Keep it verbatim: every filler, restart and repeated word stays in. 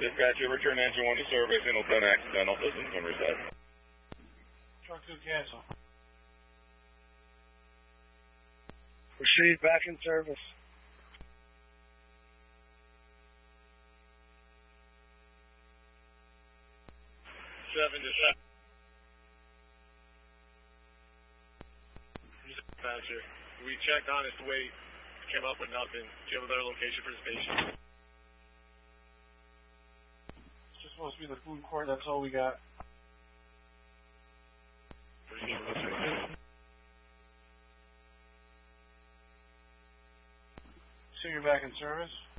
Dispatcher, return engine one to service, single ten accidental, distance when reset. Truck two cancel. Proceed back in service. Seven to seven. Dispatcher, we checked on its weight, came up with nothing. Do you have a better location for the station? It's just supposed to be the food court, that's all we got. Proceed with the So you're back in service?